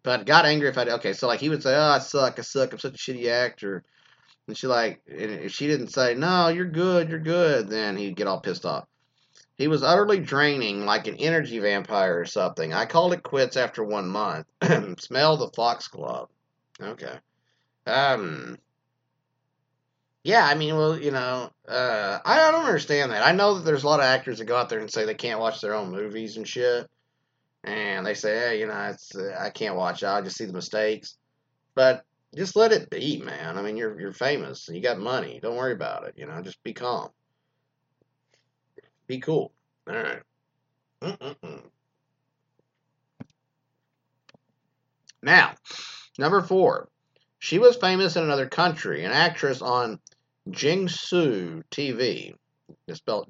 But got angry if I did. Okay, so like he would say, "Oh, I suck, I'm such a shitty actor," and and if she didn't say, "No, you're good," then he'd get all pissed off. He was utterly draining, like an energy vampire or something. I called it quits after 1 month. Smell the foxglove. Okay. Um. Yeah, I mean, well, I don't understand that. I know that there's a lot of actors that go out there and say they can't watch their own movies and shit, and they say, hey, I can't watch it. I just see the mistakes. But just let it be, man. I mean, you're famous. You got money. Don't worry about it. Just be calm. Be cool. All right. Mm-mm-mm. Now, number 4. She was famous in another country, an actress on Jingsu TV. It's spelled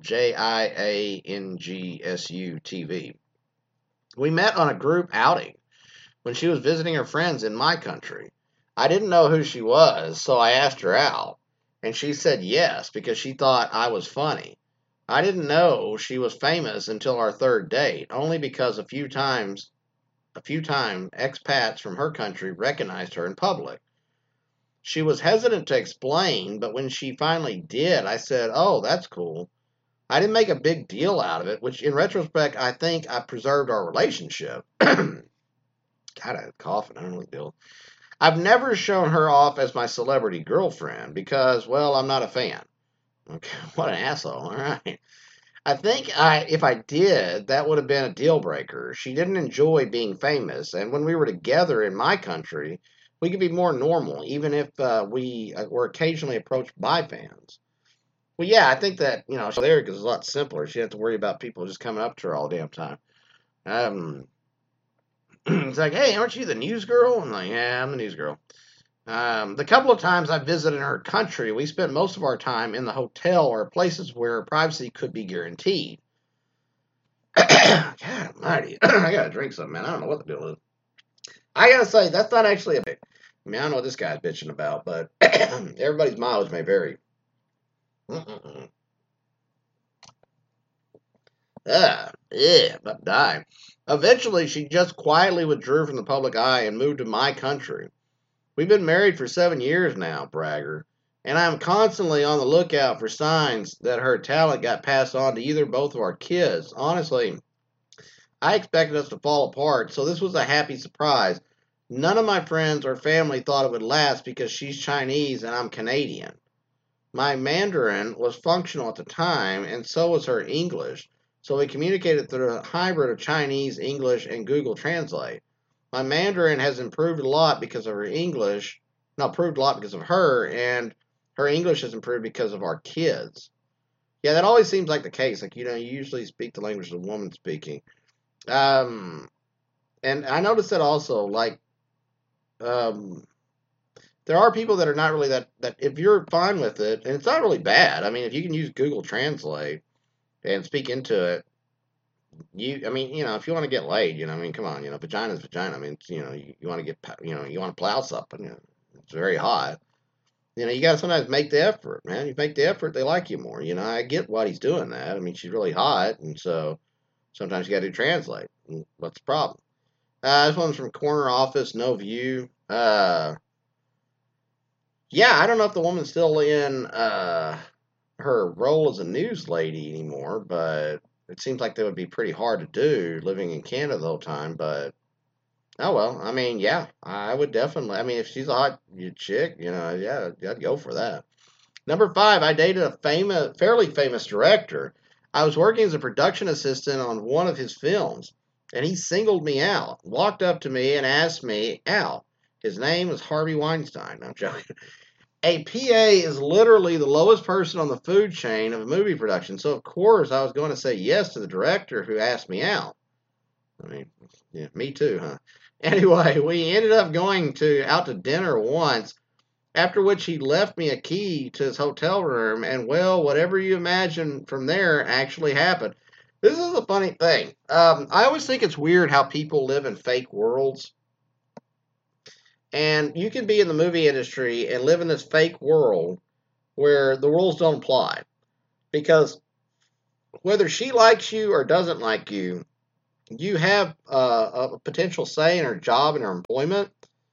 Jiangsu TV. We met on a group outing when she was visiting her friends in my country. I didn't know who she was, so I asked her out, and she said yes because she thought I was funny. I didn't know she was famous until our third date, only because a few time expats from her country recognized her in public. She was hesitant to explain, but when she finally did, I said, "Oh, that's cool." I didn't make a big deal out of it, which in retrospect, I think I preserved our relationship. God, I had coughing. I don't know what the deal. I've never shown her off as my celebrity girlfriend because, well, I'm not a fan. Okay, what an asshole. All right. I think if I did, that would have been a deal breaker. She didn't enjoy being famous, and when we were together in my country, we could be more normal, even if we were occasionally approached by fans. Well, yeah, I think that there is a lot simpler. She didn't have to worry about people just coming up to her all the damn time. Um, it's like, hey, aren't you the news girl? I'm like, yeah, I'm the news girl. The couple of times I visited her country, we spent most of our time in the hotel or places where privacy could be guaranteed. God almighty. I gotta drink something, man. I don't know what the deal is. I gotta say, that's not actually a big. I mean, I don't know what this guy's bitching about, but everybody's mileage may vary. Mm-mm-mm. Yeah, about to die. Eventually, she just quietly withdrew from the public eye and moved to my country. We've been married for 7 years now, bragger, and I'm constantly on the lookout for signs that her talent got passed on to either or both of our kids. Honestly, I expected us to fall apart, so this was a happy surprise. None of my friends or family thought it would last because she's Chinese and I'm Canadian. My Mandarin was functional at the time, and so was her English, so we communicated through a hybrid of Chinese, English, and Google Translate. My Mandarin has improved a lot because of her English, not improved a lot because of her, and her English has improved because of our kids. Yeah, that always seems like the case. Like, you usually speak the language of the woman speaking. Um, and I noticed that also, like, um, there are people that are not really that if you're fine with it, and it's not really bad. I mean, if you can use Google Translate and speak into it, I mean, if you want to get laid, I mean, come on, vagina's vagina. I mean, you want to get, you want to plow something. It's very hot. You got to sometimes make the effort, man. You make the effort, they like you more. I get why he's doing that. I mean, she's really hot, and so sometimes you got to translate. What's the problem? This one's from Corner Office, No View. Yeah, I don't know if the woman's still in her role as a news lady anymore, but it seems like that would be pretty hard to do living in Canada the whole time. But oh well, I mean, yeah, I would definitely. I mean, if she's a hot chick, yeah, I'd go for that. Number 5, I dated a fairly famous director. I was working as a production assistant on one of his films, and he singled me out, walked up to me, and asked me out. His name was Harvey Weinstein. No, I'm joking. A PA is literally the lowest person on the food chain of a movie production, so of course I was going to say yes to the director who asked me out. I mean, yeah, me too, huh? Anyway, we ended up going out to dinner once, after which he left me a key to his hotel room, and well, whatever you imagine from there actually happened. This is a funny thing. I always think it's weird how people live in fake worlds. And you can be in the movie industry and live in this fake world where the rules don't apply. Because whether she likes you or doesn't like you, you have a potential say in her job and her employment,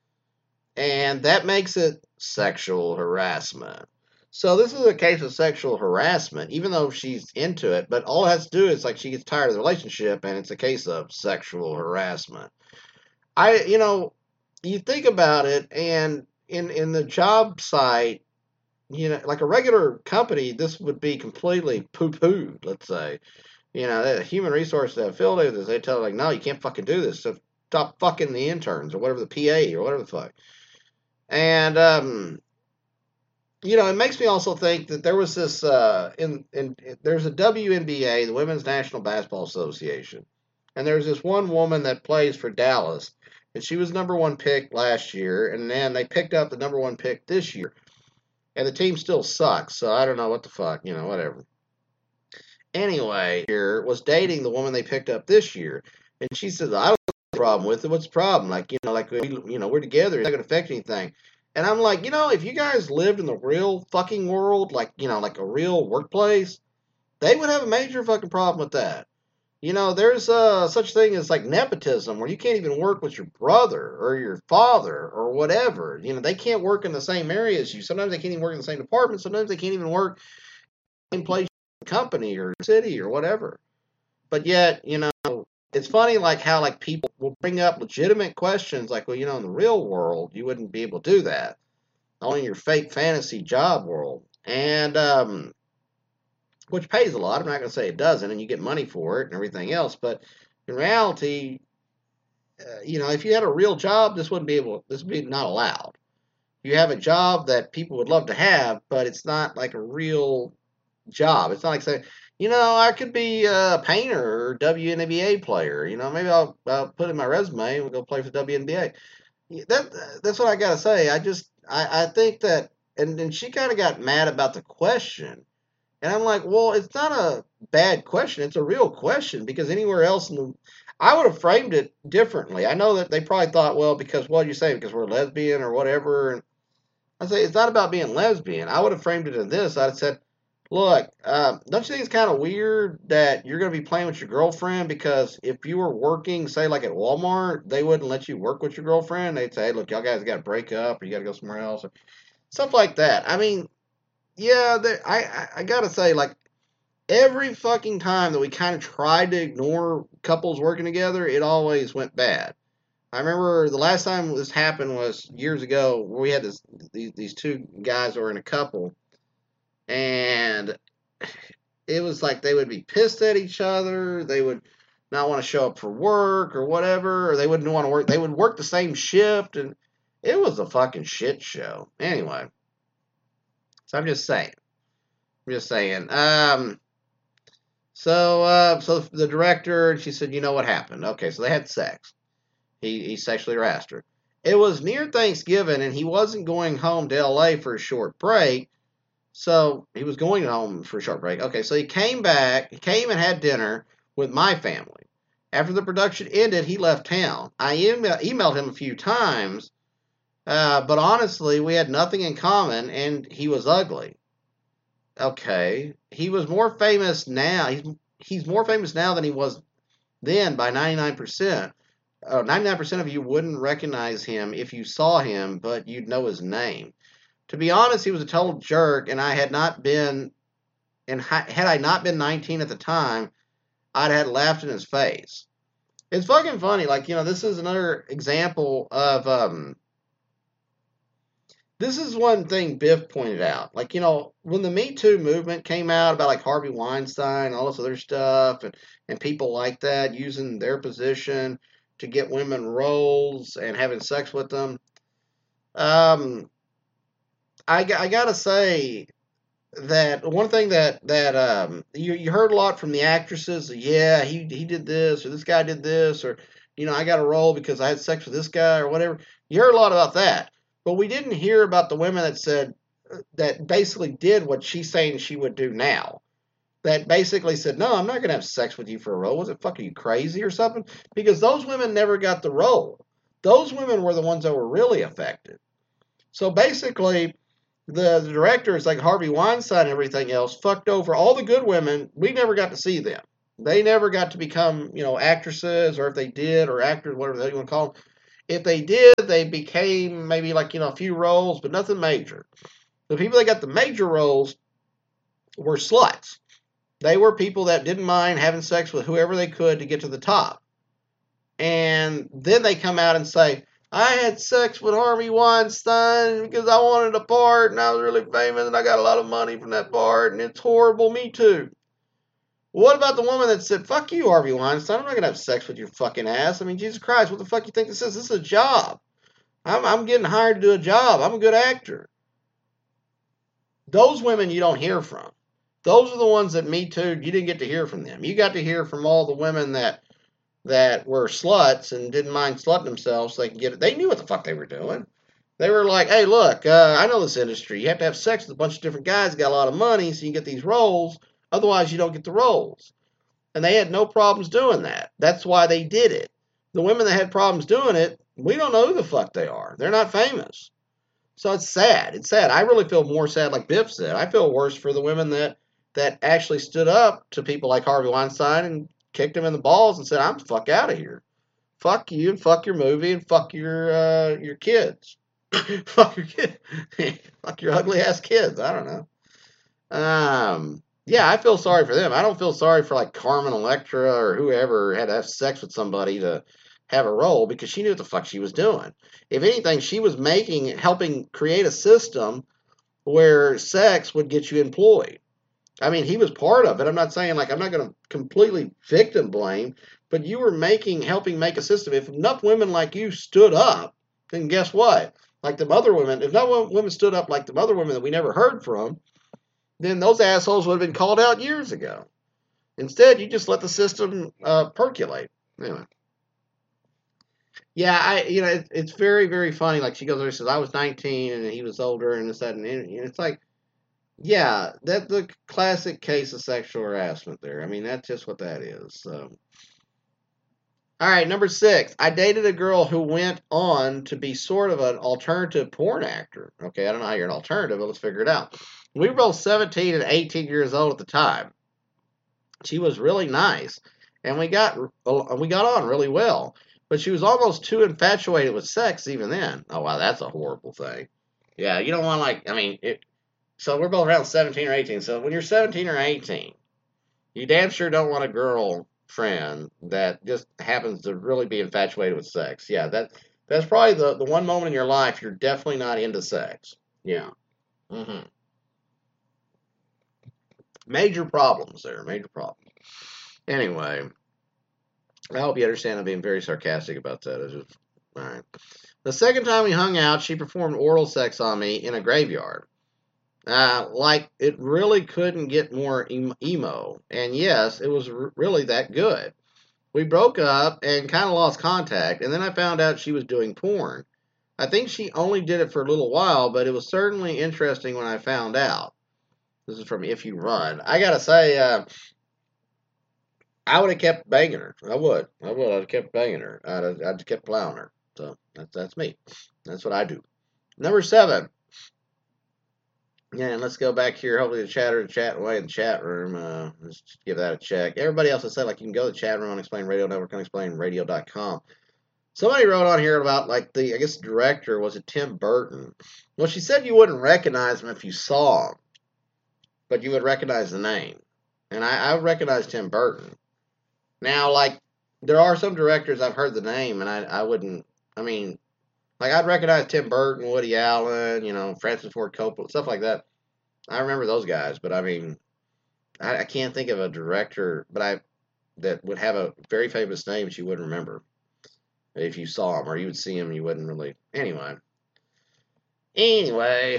and that makes it sexual harassment. So this is a case of sexual harassment, even though she's into it. But all it has to do is like she gets tired of the relationship, and it's a case of sexual harassment. You know, you think about it, and in the job site, you know, like a regular company, this would be completely poo-pooed. Let's say, you know, the human resources that field with this, they tell like, no, you can't fucking do this. So stop fucking the interns or whatever, the PA or whatever the fuck. And you know, it makes me also think that there was this there's a WNBA, the Women's National Basketball Association, and there's this one woman that plays for Dallas, and she was number one pick last year, and then they picked up the number one pick this year, and the team still sucks. So I don't know what the fuck, you know, whatever. Anyway, here was dating the woman they picked up this year, and she says, "I don't have a problem with it. What's the problem? Like, you know, like we're together. It's not gonna affect anything." And I'm like, you know, if you guys lived in the real fucking world, like, you know, like a real workplace, they would have a major fucking problem with that. You know, there's such thing as like nepotism, where you can't even work with your brother or your father or whatever. You know, they can't work in the same area as you. Sometimes they can't even work in the same department. Sometimes they can't even work in the same place, company or city or whatever. But yet, you know, it's funny like how like people will bring up legitimate questions like, well, you know, in the real world, you wouldn't be able to do that. Only in your fake fantasy job world. And which pays a lot. I'm not going to say it doesn't, and you get money for it and everything else. But in reality, you know, if you had a real job, this would be not allowed. You have a job that people would love to have, but it's not like a real job. It's not like saying, you know, I could be a painter or WNBA player. You know, maybe I'll put in my resume and go play for the WNBA. That's what I gotta say. I think that, and she kind of got mad about the question, and I'm like, well, it's not a bad question. It's a real question because anywhere else I would have framed it differently. I know that they probably thought, well, because what you say, because we're lesbian or whatever. And I say it's not about being lesbian. I would have framed it in this. I'd have said, look, don't you think it's kind of weird that you're going to be playing with your girlfriend? Because if you were working, say, like at Walmart, they wouldn't let you work with your girlfriend. They'd say, hey, look, y'all guys got to break up or you got to go somewhere else or stuff like that. I mean, yeah, I got to say, like, every fucking time that we kind of tried to ignore couples working together, it always went bad. I remember the last time this happened was years ago where we had these two guys that were in a couple, and it was like they would be pissed at each other. They would not want to show up for work or whatever, or they wouldn't want to work. They would work the same shift, and it was a fucking shit show. Anyway, so I'm just saying. I'm just saying. So the director, she said, you know what happened? Okay, so they had sex. He sexually harassed her. It was near Thanksgiving, and he wasn't going home to L.A. for a short break. So he was going home for a short break. Okay, so he came back. He came and had dinner with my family. After the production ended, he left town. I emailed him a few times, but honestly, we had nothing in common, and he was ugly. Okay, he was more famous now. He's more famous now than he was then by 99%. 99% of you wouldn't recognize him if you saw him, but you'd know his name. To be honest, he was a total jerk, and had I not been 19 at the time, I'd had laughed in his face. It's fucking funny. Like, you know, this is another example of, this is one thing Biff pointed out. Like, you know, when the Me Too movement came out about like Harvey Weinstein and all this other stuff, and people like that using their position to get women roles and having sex with them, um, I gotta say that one thing that you heard a lot from the actresses, yeah, he did this or this guy did this or you know I got a role because I had sex with this guy or whatever. You heard a lot about that, but we didn't hear about the women that said that basically did what she's saying she would do now. That basically said, no, I'm not going to have sex with you for a role. Was it fucking you crazy or something? Because those women never got the role. Those women were the ones that were really affected. So basically, the directors like Harvey Weinstein and everything else fucked over all the good women. We never got to see them. They never got to become, actresses, or if they did, or actors, whatever they want to call them. If they did, they became maybe like, a few roles, but nothing major. The people that got the major roles were sluts. They were people that didn't mind having sex with whoever they could to get to the top. And then they come out and say, I had sex with Harvey Weinstein because I wanted a part and I was really famous and I got a lot of money from that part and it's horrible, me too. What about the woman that said, fuck you, Harvey Weinstein, I'm not going to have sex with your fucking ass. I mean, Jesus Christ, what the fuck you think this is? This is a job. I'm getting hired to do a job. I'm a good actor. Those women you don't hear from. Those are the ones that Me Too, you didn't get to hear from them. You got to hear from all the women that were sluts and didn't mind slutting themselves so they could get it. They knew what the fuck they were doing. They were like, hey, look, I know this industry. You have to have sex with a bunch of different guys, got a lot of money, so you can get these roles. Otherwise, you don't get the roles. And they had no problems doing that. That's why they did it. The women that had problems doing it, we don't know who the fuck they are. They're not famous. So it's sad. It's sad. I really feel more sad, like Biff said. I feel worse for the women that actually stood up to people like Harvey Weinstein and kicked him in the balls and said, I'm the fuck out of here. Fuck you and fuck your movie and fuck your kids. Fuck your kid. Fuck your ugly ass kids. I don't know. Yeah, I feel sorry for them. I don't feel sorry for like Carmen Electra or whoever had to have sex with somebody to have a role because she knew what the fuck she was doing. If anything, she was helping create a system where sex would get you employed. I mean, he was part of it. I'm not saying like I'm not going to completely victim blame, but you were helping make a system. If enough women like you stood up, then guess what? Like the other women, if no women stood up like the other women that we never heard from, then those assholes would have been called out years ago. Instead, you just let the system percolate. Anyway. Yeah, it's very, very funny. Like she goes there and says, I was 19 and he was older and this, that, and it's like, yeah, that's the classic case of sexual harassment there. I mean, that's just what that is. So. All right, number 6. I dated a girl who went on to be sort of an alternative porn actor. Okay, I don't know how you're an alternative, but let's figure it out. We were both 17 and 18 years old at the time. She was really nice, and we got on really well. But she was almost too infatuated with sex even then. Oh, wow, that's a horrible thing. Yeah, you don't want so we're both around 17 or 18. So when you're 17 or 18, you damn sure don't want a girl friend that just happens to really be infatuated with sex. Yeah, that's probably the one moment in your life you're definitely not into sex. Yeah. Mm-hmm. Major problems there. Major problems. Anyway, I hope you understand I'm being very sarcastic about that. All right. The second time we hung out, she performed oral sex on me in a graveyard. Like it really couldn't get more emo. And yes, it was really that good. We broke up and kind of lost contact, and then I found out she was doing porn. I think she only did it for a little while, but it was certainly interesting when I found out. This is from If You Run. I gotta say, I would have kept banging her. I would. I'd have kept banging her. I'd kept plowing her. So that's me. That's what I do. Number 7. Yeah, and let's go back here. Hopefully the chatter chatting away in the chat room. Let's just give that a check. Everybody else has said, like, you can go to the chat room on Explain Radio Network on explainradio.com. Somebody wrote on here about, like, I guess the director, was it Tim Burton? Well, she said you wouldn't recognize him if you saw him, but you would recognize the name. And I would recognize Tim Burton. Now, like, there are some directors I've heard the name, and I wouldn't, I mean, like, I'd recognize Tim Burton, Woody Allen, Francis Ford Coppola, stuff like that. I remember those guys, but I mean, I can't think of a director, that would have a very famous name that you wouldn't remember if you saw him, or you would see him, and you wouldn't really. Anyway,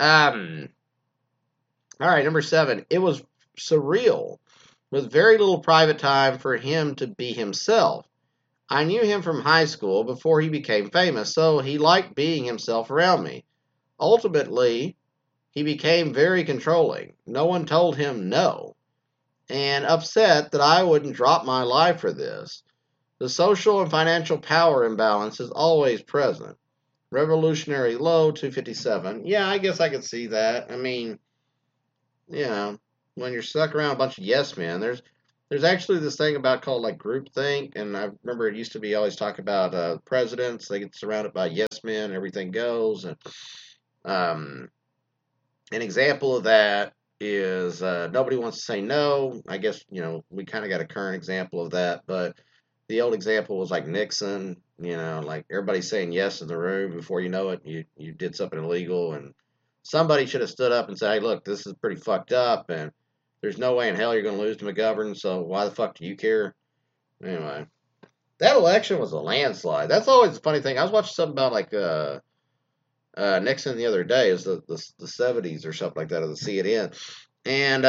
all right, number 7. It was surreal, with very little private time for him to be himself. I knew him from high school before he became famous, so he liked being himself around me. Ultimately, he became very controlling. No one told him no, and upset that I wouldn't drop my life for this. The social and financial power imbalance is always present. Revolutionary Low 257. Yeah, I guess I could see that. I mean, when you're stuck around a bunch of yes men, There's actually this thing about called like groupthink, and I remember it used to be always talk about presidents. They get surrounded by yes men, everything goes, and um, an example of that is nobody wants to say no. I guess we kind of got a current example of that, but the old example was like Nixon. Like everybody's saying yes in the room before you know it, you did something illegal, and somebody should have stood up and said, "Hey, look, this is pretty fucked up, and there's no way in hell you're going to lose to McGovern. So why the fuck do you care?" Anyway, that election was a landslide. That's always the funny thing. I was watching something about like Nixon the other day. Is the 70s or something like that of the CNN, and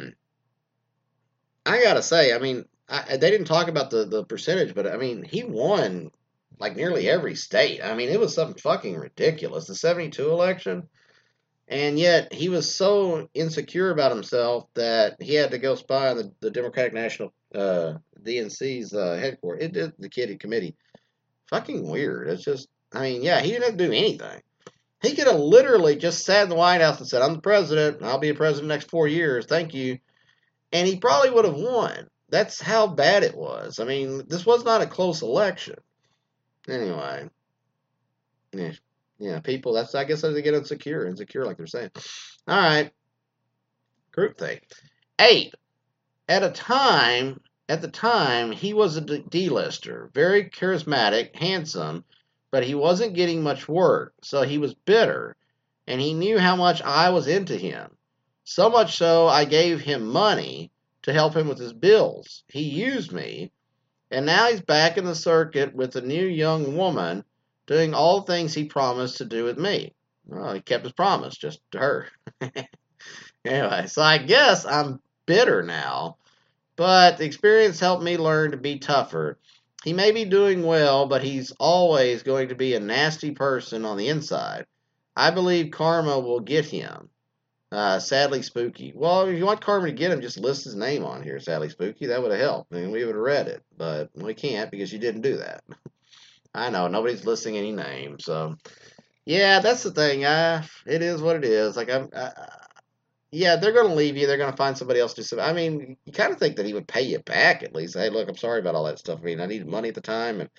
I gotta say, I mean, they didn't talk about the percentage, but I mean, he won like nearly every state. I mean, it was something fucking ridiculous. The 72 election, and yet he was so insecure about himself that he had to go spy on the Democratic National DNC's headquarters. It did the kitty committee. Fucking weird. It's just, I mean, yeah, he didn't have to do anything. He could have literally just sat in the White House and said, "I'm the president. I'll be a president next 4 years. Thank you." And he probably would have won. That's how bad it was. I mean, this was not a close election. Anyway, yeah, yeah, people. That's I guess they get insecure like they're saying. All right, groupthink. 8. At the time, he was a D-lister, very charismatic, handsome, but he wasn't getting much work, so he was bitter, and he knew how much I was into him. So much so, I gave him money to help him with his bills. He used me, and now he's back in the circuit with a new young woman, doing all the things he promised to do with me. Well, he kept his promise, just to her. Anyway, so I guess I'm bitter now, but the experience helped me learn to be tougher. He may be doing well, but he's always going to be a nasty person on the inside. I believe karma will get him. Sadly Spooky. Well, if you want karma to get him, just list his name on here, Sadly Spooky. That would have helped, and we would have read it. But we can't because you didn't do that. I know, nobody's listing any names, so... Yeah, that's the thing. It is what it is. Like, yeah, they're going to leave you. They're going to find somebody else to do something. I mean, you kind of think that he would pay you back at least. Hey, look, I'm sorry about all that stuff. I mean, I needed money at the time, and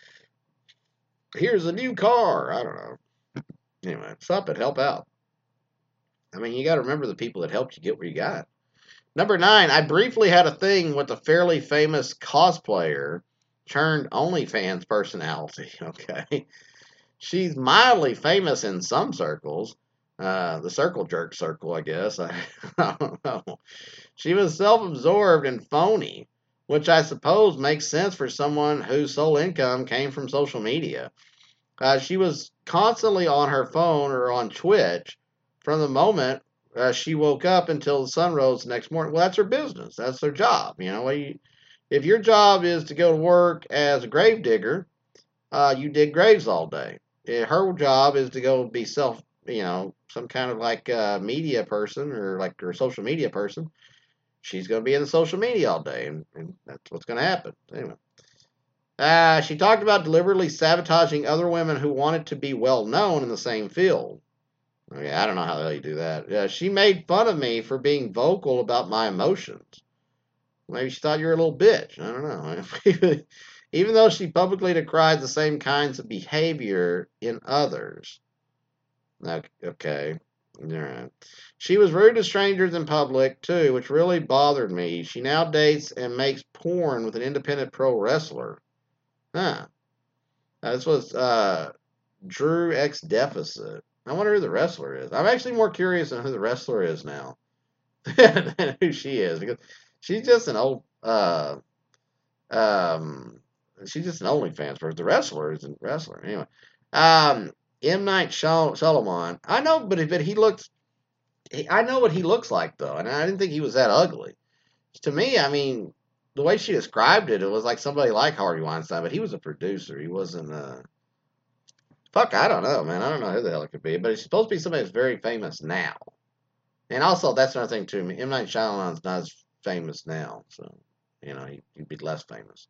here's a new car. I don't know. Anyway, stop it. Help out. I mean, you got to remember the people that helped you get where you got. Number 9, I briefly had a thing with a fairly famous cosplayer turned OnlyFans personality. Okay. She's mildly famous in some circles. The circle jerk circle, I guess. I don't know. She was self-absorbed and phony, which I suppose makes sense for someone whose sole income came from social media. She was constantly on her phone or on Twitch from the moment she woke up until the sun rose the next morning. Well, that's her business. That's their job. If your job is to go to work as a grave digger, you dig graves all day. Her job is to go be some kind of like media person or social media person. She's going to be in the social media all day, and that's what's going to happen. Anyway. She talked about deliberately sabotaging other women who wanted to be well known in the same field. Okay, I don't know how the hell you do that. She made fun of me for being vocal about my emotions. Maybe she thought you were a little bitch. I don't know. Even though she publicly decried the same kinds of behavior in others. Okay. All right. She was rude to strangers in public, too, which really bothered me. She now dates and makes porn with an independent pro wrestler. Huh. This was Drew X Deficit. I wonder who the wrestler is. I'm actually more curious on who the wrestler is now than who she is, because she's just an old she's just an OnlyFans person. The wrestler is a wrestler. Anyway. M. Night Shyamalan. I know, but he looks. I know what he looks like though, and I didn't think he was that ugly. To me, I mean, the way she described it, it was like somebody like Harvey Weinstein, but he was a producer. He wasn't. Fuck, I don't know, man. I don't know who the hell it could be, but he's supposed to be somebody that's very famous now. And also, that's another thing too. M. Night Shyamalan's not as famous now, so he'd be less famous.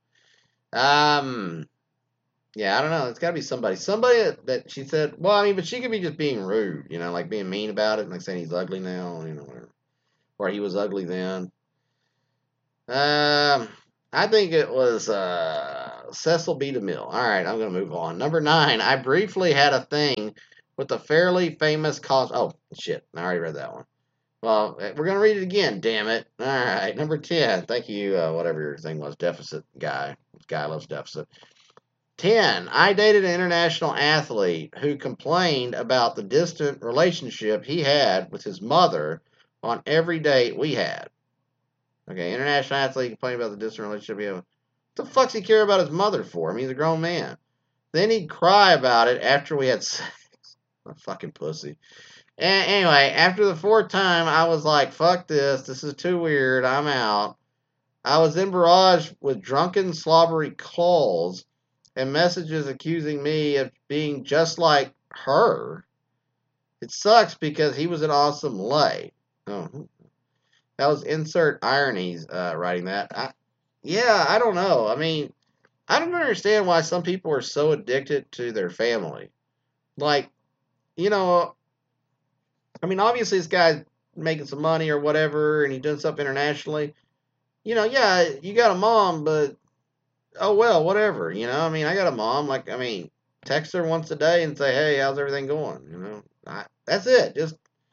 Yeah, I don't know. It's got to be somebody. Somebody that she said, well, I mean, but she could be just being rude, like being mean about it, like saying he's ugly now, or he was ugly then. I think it was Cecil B. DeMille. All right, I'm going to move on. Number 9, I briefly had a thing with a fairly famous cos. Oh, shit. I already read that one. Well, we're going to read it again, damn it. All right, number 10. Thank you, whatever your thing was, deficit guy. This guy loves deficit. 10. I dated an international athlete who complained about the distant relationship he had with his mother on every date we had. Okay, international athlete complained about the distant relationship he had. What the fuck's he care about his mother for? I mean, he's a grown man. Then he'd cry about it after we had sex. A fucking pussy. And anyway, after the 4th time, I was like, fuck this. This is too weird. I'm out. I was then barraged with drunken, slobbery calls and messages accusing me of being just like her. It sucks because he was an awesome lay. Oh, that was insert ironies writing that. Yeah, I don't know. I mean, I don't understand why some people are so addicted to their family. Like, you know, I mean, obviously this guy's making some money or whatever, and he's doing stuff internationally. You know, yeah, you got a mom, but oh well, whatever. You know, I mean, I got a mom. Like, I mean, text her once a day and say, hey, how's everything going? You know, that's it. Just,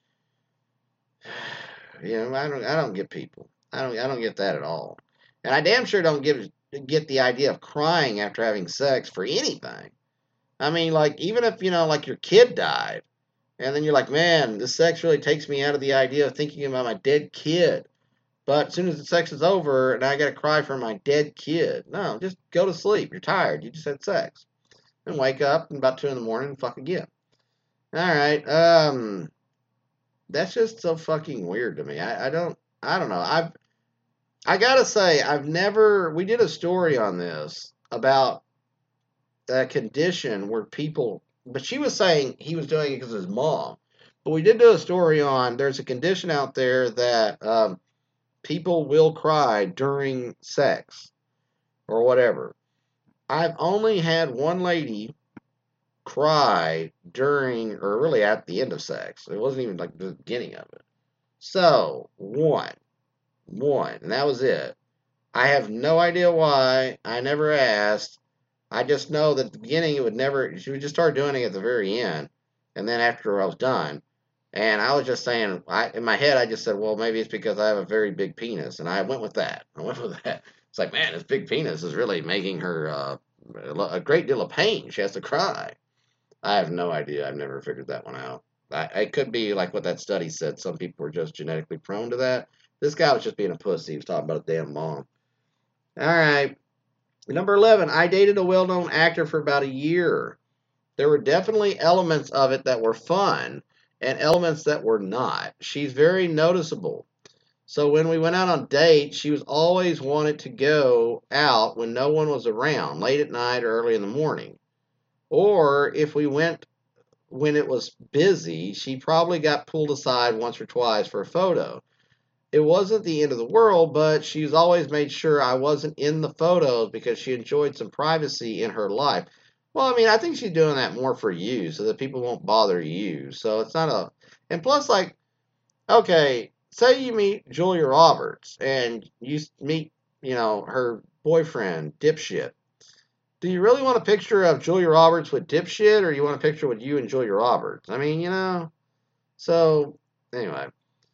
you know, I don't get people. I don't get that at all. And I damn sure don't get the idea of crying after having sex for anything. I mean, like, even if, you know, like your kid died, and then you're like, man, this sex really takes me out of the idea of thinking about my dead kid. But as soon as the sex is over and I got to cry for my dead kid, no, just go to sleep. You're tired. You just had sex. And wake up and about 2 in the morning and fuck again. All right. That's just so fucking weird to me. I don't know. I gotta say, we did a story on this about a condition where people, but she was saying he was doing it because of his mom. But we did do a story on, there's a condition out there that people will cry during sex or whatever. I've only had one lady cry during, or really at the end of sex. It wasn't even like the beginning of it. So, one, and that was it. I have no idea why. I never asked. I just know that at the beginning it would never, she would just start doing it at the very end. And then after I was done, and I was just saying, in my head, I just said, well, maybe it's because I have a very big penis. And I went with that. It's like, man, this big penis is really making her a great deal of pain. She has to cry. I have no idea. I've never figured that one out. It could be like what that study said. Some people are just genetically prone to that. This guy was just being a pussy. He was talking about a damn mom. All right. Number 11, I dated a well-known actor for about a year. There were definitely elements of it that were fun and elements that were not. She's very noticeable. So when we went out on dates, she was always wanted to go out when no one was around, late at night or early in the morning. Or if we went when it was busy, she probably got pulled aside once or twice for a photo. It wasn't the end of the world, but she's always made sure I wasn't in the photos because she enjoyed some privacy in her life. Well, I mean, I think she's doing that more for you so that people won't bother you. So it's not a. And plus, like, okay, say you meet Julia Roberts and you meet, you know, her boyfriend, Dipshit. Do you really want a picture of Julia Roberts with Dipshit, or you want a picture with you and Julia Roberts? I mean, you know. So, anyway.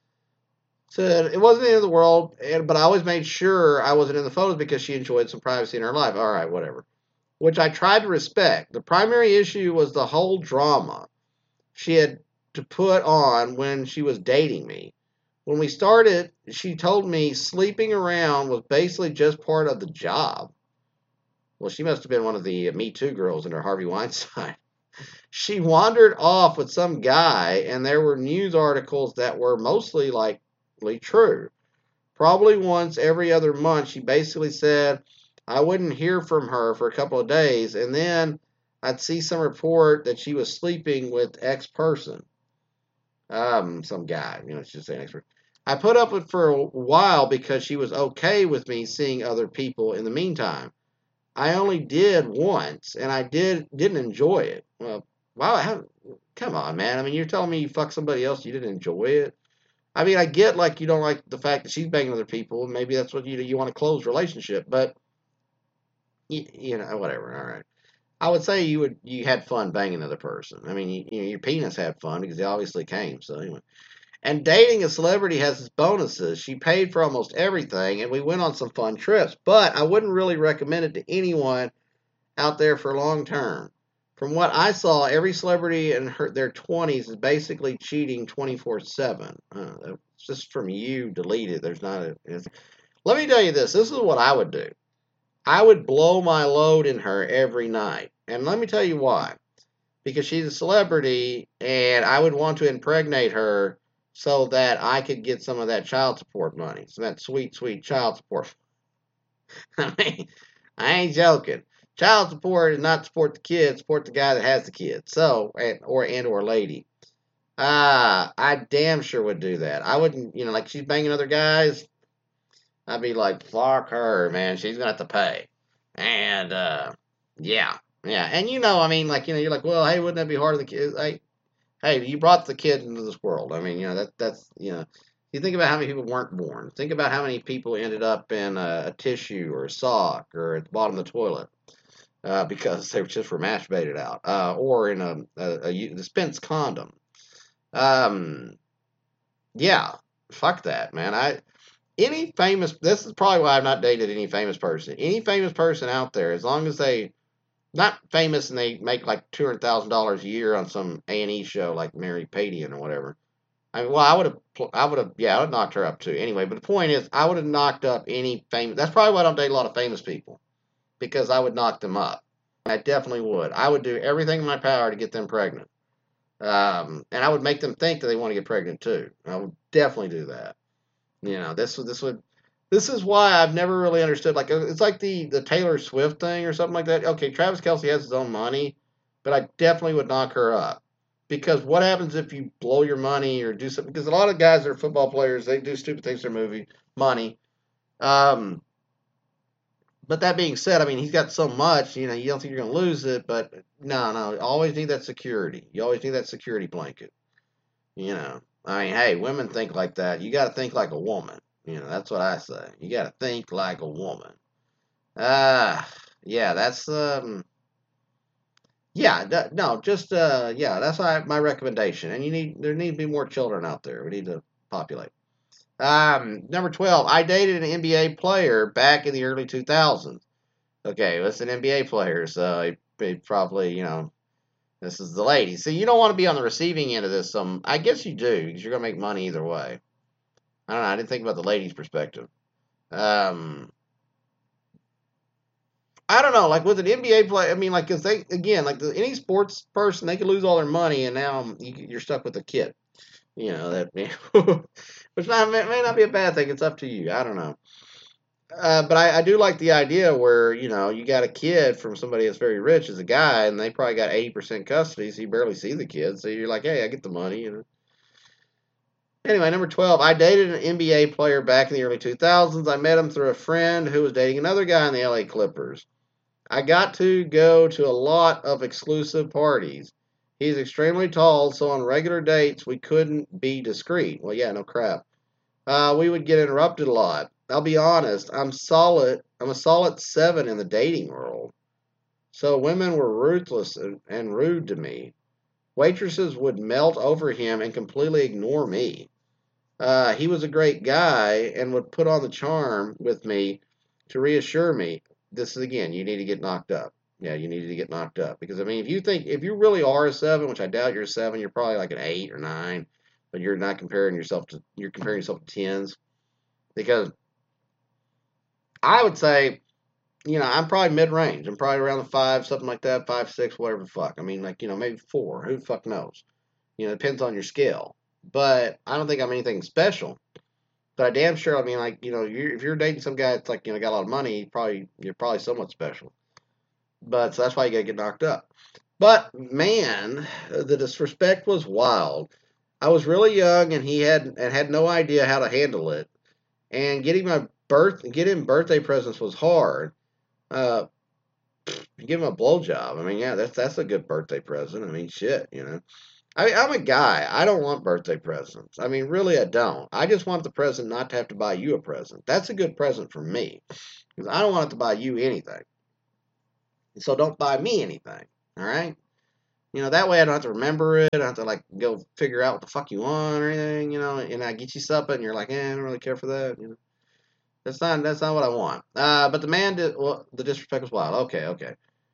So it wasn't the end of the world, but I always made sure I wasn't in the photos because she enjoyed some privacy in her life. All right, whatever. Which I tried to respect. The primary issue was the whole drama she had to put on when she was dating me. When we started, she told me sleeping around was basically just part of the job. Well, she must have been one of the Me Too girls in her Harvey Weinstein. She wandered off with some guy, and there were news articles that were mostly true. Probably once every other month, she basically said I wouldn't hear from her for a couple of days, and then I'd see some report that she was sleeping with X person. Some guy, you know, she's saying X person. I put up with it for a while because she was okay with me seeing other people in the meantime. I only did once, and I didn't enjoy it. Well, wow, come on, man. I mean, you're telling me you fucked somebody else, you didn't enjoy it? I mean, I get like you don't like the fact that she's banging other people, and maybe that's what you want a close relationship, but you know, whatever. All right. I would say you had fun banging another person. I mean, your penis had fun because they obviously came. So anyway, and dating a celebrity has its bonuses. She paid for almost everything, and we went on some fun trips. But I wouldn't really recommend it to anyone out there for long term. From what I saw, every celebrity in their 20s is basically cheating 24/7. It's just from you, deleted. There's not a. Let me tell you this. This is what I would do. I would blow my load in her every night. And let me tell you why. Because she's a celebrity, and I would want to impregnate her so that I could get some of that child support money. So that sweet, sweet child support. I mean, I ain't joking. Child support is not support the kid, support the guy that has the kid. So, or lady. I damn sure would do that. I wouldn't, like she's banging other guys. I'd be like, fuck her, man. She's gonna have to pay. And yeah, yeah. And I mean, like, you're like, well, hey, wouldn't that be hard on the kids? Hey, you brought the kid into this world. I mean, that's you think about how many people weren't born. Think about how many people ended up in a tissue or a sock or at the bottom of the toilet because they just were masturbated out, or in a dispensed condom. Um, yeah, fuck that, man. Any famous, this is probably why I've not dated any famous person. Any famous person out there, as long as they not famous and they make like $200,000 a year on some A&E show like Mary Padian or whatever. I mean, well, I would have, yeah, I would have knocked her up too. Anyway, but the point is, I would have knocked up any famous. That's probably why I don't date a lot of famous people, because I would knock them up. I definitely would. I would do everything in my power to get them pregnant, and I would make them think that they want to get pregnant too. I would definitely do that. This is why I've never really understood. Like, it's like the Taylor Swift thing or something like that. Okay, Travis Kelce has his own money, but I definitely would knock her up, because what happens if you blow your money or do something? Because a lot of guys that are football players, they do stupid things for money. Um, but that being said, I mean, he's got so much. You don't think you're going to lose it, but no, you always need that security. You always need that security blanket. I mean, hey, women think like that. You got to think like a woman. That's what I say. You got to think like a woman. Yeah, that's yeah, no, just yeah, that's my recommendation. And there need to be more children out there. We need to populate. Number 12, I dated an NBA player back in the early 2000s. Okay, it's an NBA player, so he probably, this is the lady. So you don't want to be on the receiving end of this. I guess you do, because you're gonna make money either way. I don't know. I didn't think about the lady's perspective. Um, I don't know. Like with an NBA player, I mean, like, because they again, like any sports person, they could lose all their money, and now you're stuck with a kid. That, which may not be a bad thing. It's up to you. I don't know. But I do like the idea where you got a kid from somebody that's very rich as a guy, and they probably got 80% custody, so you barely see the kid. So you're like, hey, I get the money. Anyway, number 12, I dated an NBA player back in the early 2000s. I met him through a friend who was dating another guy in the LA Clippers. I got to go to a lot of exclusive parties. He's extremely tall, so on regular dates, we couldn't be discreet. Well, yeah, no crap. We would get interrupted a lot. I'll be honest, I'm a solid 7 in the dating world. So women were ruthless and rude to me. Waitresses would melt over him and completely ignore me. He was a great guy and would put on the charm with me to reassure me. This is again, you need to get knocked up. Yeah, you need to get knocked up, because I mean, if you really are a 7, which I doubt you're a 7, you're probably like an 8 or 9, but you're comparing yourself to tens, because I would say, I'm probably mid range. I'm probably around the 5, something like that, 5, 6, whatever the fuck. I mean, like, maybe 4. Who the fuck knows? It depends on your scale. But I don't think I'm anything special. But I damn sure, I mean, like, if you're dating some guy that's like, got a lot of money, you're probably somewhat special. But so that's why you gotta get knocked up. But man, the disrespect was wild. I was really young, and he had no idea how to handle it. And getting birthday presents was hard. Uh, give him a blowjob. I mean, yeah, that's a good birthday present. I mean, shit. I mean, I'm a guy. I don't want birthday presents. I mean, really, I don't. I just want the present not to have to buy you a present. That's a good present for me because I don't want it to buy you anything. So don't buy me anything. All right. That way I don't have to remember it. I don't have to like go figure out what the fuck you want or anything. And I get you something and you're like, I don't really care for that. That's not what I want. But the man did. Well, the disrespect was wild. Okay, okay.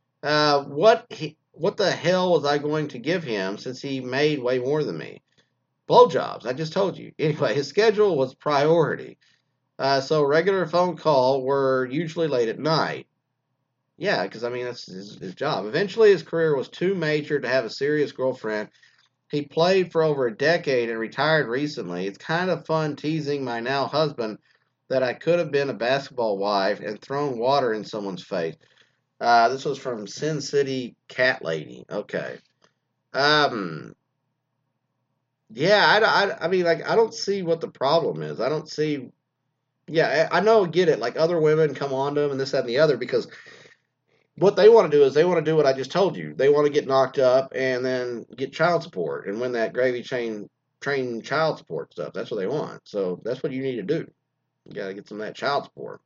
What the hell was I going to give him since he made way more than me? Blowjobs. I just told you. Anyway, his schedule was priority. So regular phone call were usually late at night. Yeah, because I mean that's his job. Eventually, his career was too major to have a serious girlfriend. He played for over a decade and retired recently. It's kind of fun teasing my now husband that I could have been a basketball wife and thrown water in someone's face. This was from Sin City Cat Lady. Okay. Um. Yeah, I mean, like, I don't see what the problem is. I don't see. Yeah, I know, get it. Like, other women come on to him and this, that, and the other because what they want to do is they want to do what I just told you. They want to get knocked up and then get child support and win that gravy train child support stuff. That's what they want. So that's what you need to do. You got to get some of that child support.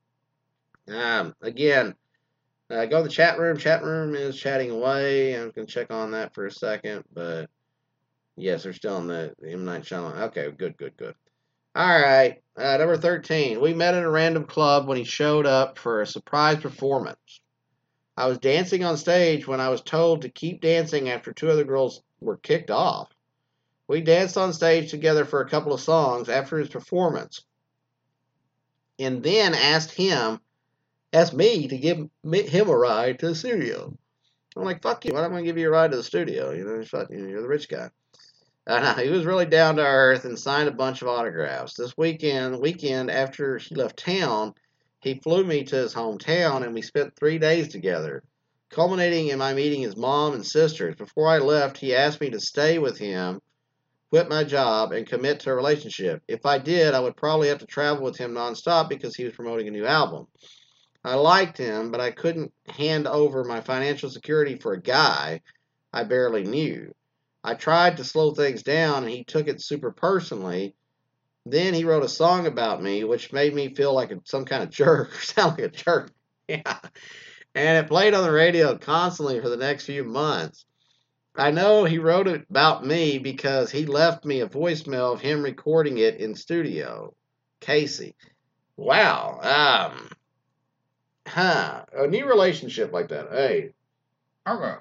Again, go to the chat room. Chat room is chatting away. I'm going to check on that for a second, but yes, they're still on the M Night Shyamalan. Okay, good, good, good. All right, number 13. We met at a random club when he showed up for a surprise performance. I was dancing on stage when I was told to keep dancing after two other girls were kicked off. We danced on stage together for a couple of songs after his performance, and then asked me to give him a ride to the studio. I'm like, fuck you. Why am I going to give you a ride to the studio? You're the rich guy. He was really down to earth and signed a bunch of autographs. This weekend after he left town, he flew me to his hometown and we spent 3 days together, culminating in my meeting his mom and sisters. Before I left, he asked me to stay with him, quit my job, and commit to a relationship. If I did, I would probably have to travel with him nonstop because he was promoting a new album. I liked him, but I couldn't hand over my financial security for a guy I barely knew. I tried to slow things down, and he took it super personally. Then he wrote a song about me, which made me feel like some kind of jerk, or sound like a jerk. Yeah. And it played on the radio constantly for the next few months. I know he wrote it about me because he left me a voicemail of him recording it in studio. Casey. Wow. A new relationship like that. Hey. Okay.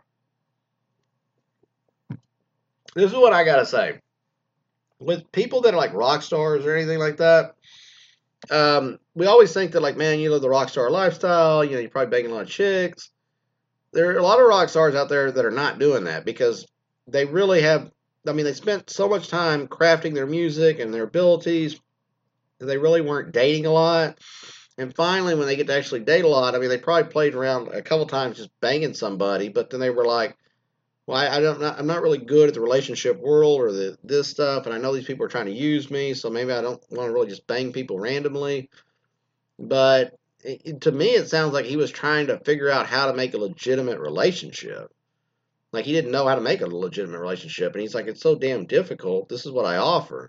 This is what I gotta say. With people that are like rock stars or anything like that, we always think that like, man, you live the rock star lifestyle. You're probably banging a lot of chicks. There are a lot of rock stars out there that are not doing that because they really have. I mean, they spent so much time crafting their music and their abilities. They really weren't dating a lot. And finally, when they get to actually date a lot, I mean, they probably played around a couple times just banging somebody, but then they were like, well, I'm not really good at the relationship world or this stuff, and I know these people are trying to use me, so maybe I don't want to really just bang people randomly. But to me, it sounds like he was trying to figure out how to make a legitimate relationship. Like he didn't know how to make a legitimate relationship, and he's like, it's so damn difficult. This is what I offer.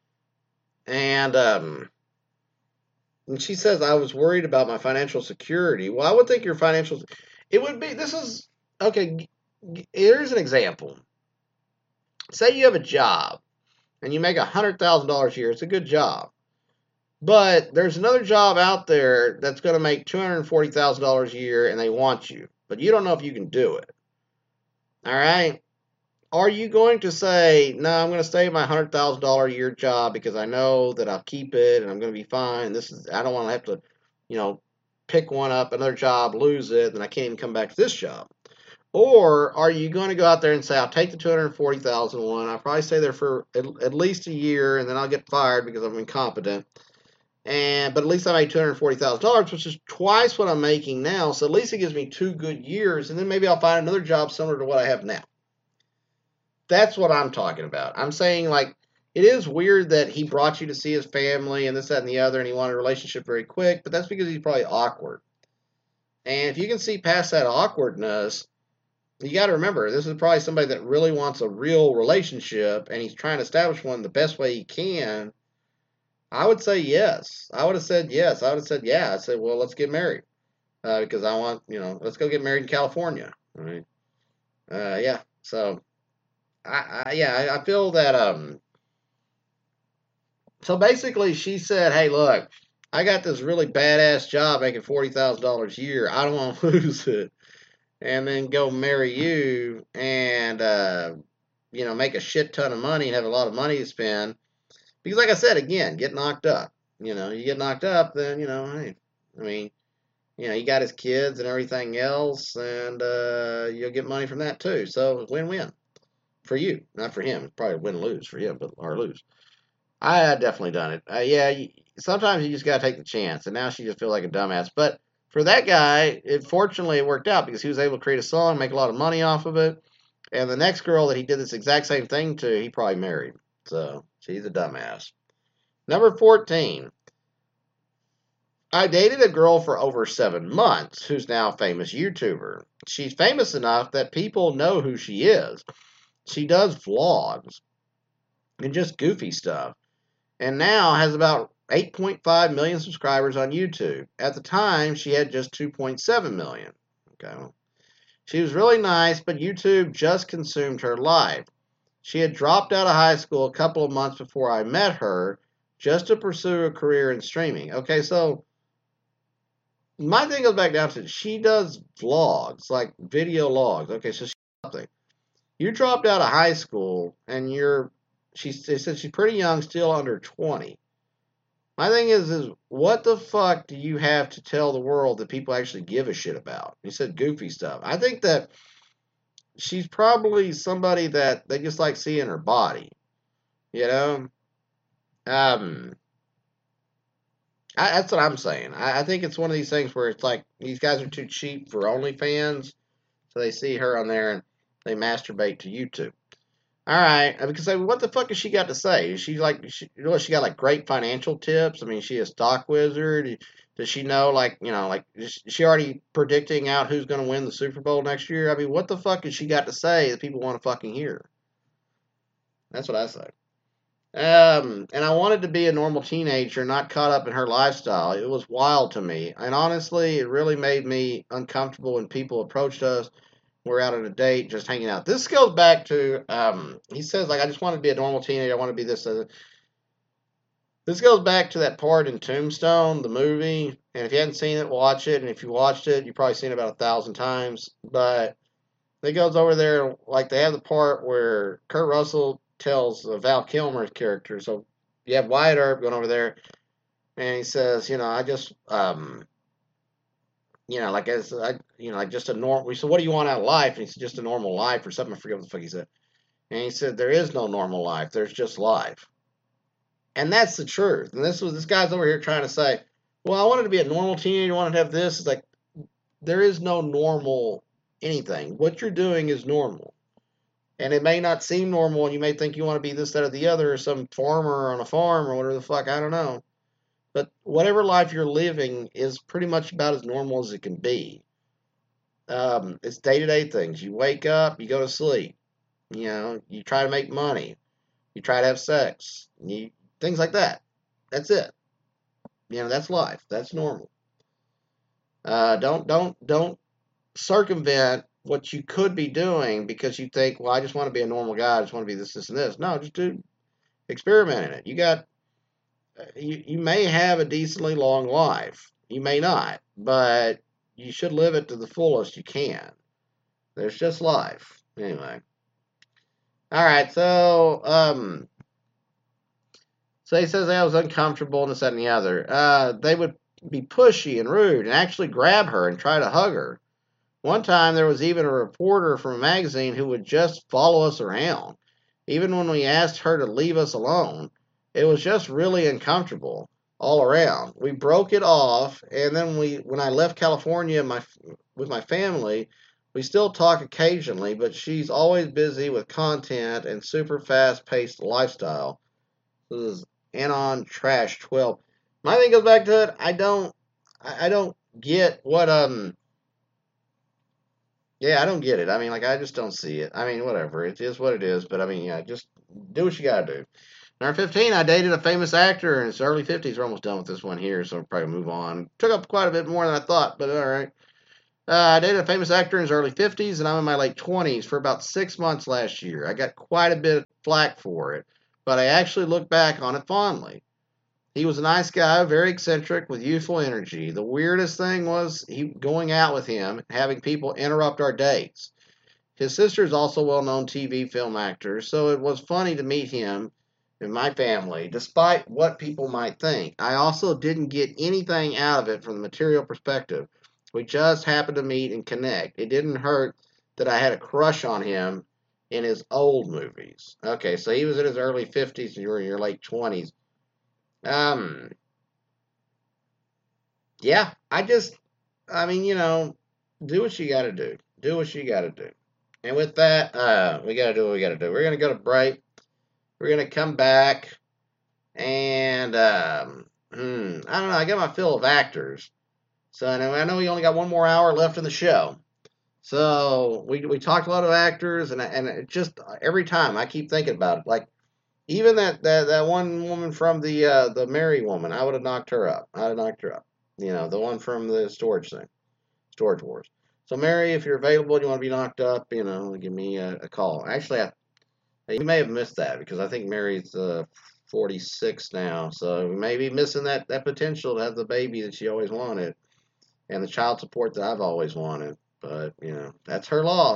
And she says I was worried about my financial security. Well, I would think your financial, it would be. This is okay. Here's an example. Say you have a job and you make $100,000 a year. It's a good job. But there's another job out there that's going to make $240,000 a year and they want you. But you don't know if you can do it. All right? Are you going to say, no, I'm going to stay at my $100,000 a year job because I know that I'll keep it and I'm going to be fine. I don't want to have to, pick one up, another job, lose it, and I can't even come back to this job. Or are you going to go out there and say, I'll take the $240,000 one. I'll probably stay there for at least a year, and then I'll get fired because I'm incompetent. But at least I made $240,000, which is twice what I'm making now. So at least it gives me 2 good years, and then maybe I'll find another job similar to what I have now. That's what I'm talking about. I'm saying, like, it is weird that he brought you to see his family and this, that, and the other, and he wanted a relationship very quick, but that's because he's probably awkward. And if you can see past that awkwardness, you got to remember, this is probably somebody that really wants a real relationship, and he's trying to establish one the best way he can. I would say yes. I would have said yes. I would have said yeah. I said, well, let's get married because I want, let's go get married in California. All right. Yeah. So I feel that So basically, she said, "Hey, look, I got this really badass job making $40,000 a year. I don't want to lose it, and then go marry you, and make a shit ton of money and have a lot of money to spend. Because, like I said, again, get knocked up. You get knocked up, then hey, I mean, you got his kids and everything else, and you'll get money from that too. So win-win for you, not for him. It's probably win-lose for him, but or lose." I had definitely done it. Yeah, sometimes you just gotta take the chance, and now she just feels like a dumbass. But for that guy, fortunately it worked out because he was able to create a song, make a lot of money off of it. And the next girl that he did this exact same thing to, he probably married. So she's a dumbass. Number 14. I dated a girl for over 7 months who's now a famous YouTuber. She's famous enough that people know who she is. She does vlogs and just goofy stuff, and now has about 8.5 million subscribers on YouTube. At the time, she had just 2.7 million. Okay. She was really nice, but YouTube just consumed her life. She had dropped out of high school a couple of months before I met her just to pursue a career in streaming. Okay, so my thing goes back down to she does vlogs, like video logs. Okay, so she's something. You dropped out of high school and they said she's pretty young, still under 20. My thing is what the fuck do you have to tell the world that people actually give a shit about? You said goofy stuff. I think that she's probably somebody that they just like seeing her body, you know? Um, that's what I'm saying. I think it's one of these things where it's like these guys are too cheap for OnlyFans, so they see her on there and they masturbate to YouTube. All right, because what the fuck has she got to say? Is she like she got like great financial tips? I mean, she a stock wizard. Does she know like is she already predicting out who's going to win the Super Bowl next year? I mean, what the fuck has she got to say that people want to fucking hear? That's what I say. And I wanted to be a normal teenager, not caught up in her lifestyle. It was wild to me, and honestly, it really made me uncomfortable when people approached us. We're out on a date, just hanging out. This goes back to he says like I just want to be a normal teenager. I want to be this. This goes back to that part in Tombstone, the movie. And if you hadn't seen it, watch it. And if you watched it, you've probably seen it about 1,000 times. But it goes over there like they have the part where Kurt Russell tells Val Kilmer's character. So you have Wyatt Earp going over there, and he says, I just like as I, like just a normal. We said, what do you want out of life? And he said, just a normal life or something. I forget what the fuck he said. And he said, there is no normal life. There's just life. And that's the truth. And this guy's over here trying to say, well, I wanted to be a normal teenager. I wanted to have this. It's like there is no normal anything. What you're doing is normal. And it may not seem normal, and you may think you want to be this, that, or the other, or some farmer on a farm, or whatever the fuck. I don't know. But whatever life you're living is pretty much about as normal as it can be. It's day-to-day things. You wake up, you go to sleep. You try to make money. You try to have sex. Things like that. That's it. That's life. That's normal. Don't circumvent what you could be doing because you think, well, I just want to be a normal guy. I just want to be this, this, and this. No, just do experiment in it. You may have a decently long life. You may not, but you should live it to the fullest you can. There's just life. Anyway. All right, so he says I was uncomfortable and this, that, and the other. They would be pushy and rude and actually grab her and try to hug her. One time there was even a reporter from a magazine who would just follow us around. Even when we asked her to leave us alone, it was just really uncomfortable all around. We broke it off, and then when I left California with my family, we still talk occasionally, but she's always busy with content and super fast-paced lifestyle. This is Anon Trash 12. My thing goes back to it. I don't get what Yeah, I don't get it. I mean, like, I just don't see it. I mean, whatever. It is what it is. But I mean, yeah, just do what you gotta do. Number 15, I dated a famous actor in his early 50s. We're almost done with this one here, so I'll probably move on. Took up quite a bit more than I thought, but all right. I dated a famous actor in his early 50s, and I'm in my late 20s for about 6 months last year. I got quite a bit of flack for it, but I actually look back on it fondly. He was a nice guy, very eccentric, with youthful energy. The weirdest thing was he going out with him, having people interrupt our dates. His sister is also a well-known TV film actor, so it was funny to meet him in my family, despite what people might think. I also didn't get anything out of it from the material perspective. We just happened to meet and connect. It didn't hurt that I had a crush on him in his old movies. Okay, so he was in his early 50s and you were in your late 20s. Um, yeah, I mean, do what you got to do. Do what you got to do. And with that, we got to do what we got to do. We're going to go to break. We're going to come back. And I don't know. I got my fill of actors. So I know we only got one more hour left in the show. So we talked a lot of actors, and it just every time I keep thinking about it. Like even that one woman from the Mary woman, I would have knocked her up. I'd have knocked her up. The one from the storage thing, Storage Wars. So Mary, if you're available, and you want to be knocked up, give me a call. Actually, you may have missed that because I think Mary's 46 now, so we may be missing that potential to have the baby that she always wanted and the child support that I've always wanted. But that's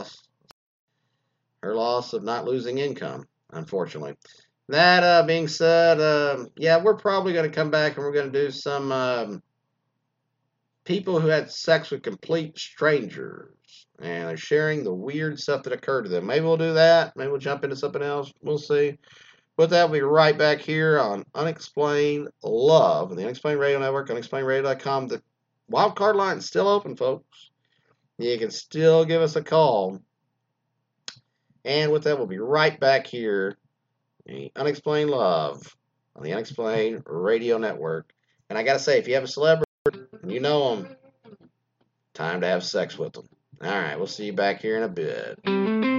her loss of not losing income, unfortunately. That being said, yeah, we're probably going to come back and we're going to do some people who had sex with complete strangers and are sharing the weird stuff that occurred to them. Maybe we'll do that. Maybe we'll jump into something else. We'll see. But that, we'll be right back here on Unexplained Love, the Unexplained Radio Network, unexplainеdradio.com. The wild card line is still open, folks. You can still give us a call. And with that, we'll be right back here, the Unexplained Love on the Unexplained Radio Network. And I got to say, if you have a celebrity, and you know them, time to have sex with them. All right, we'll see you back here in a bit.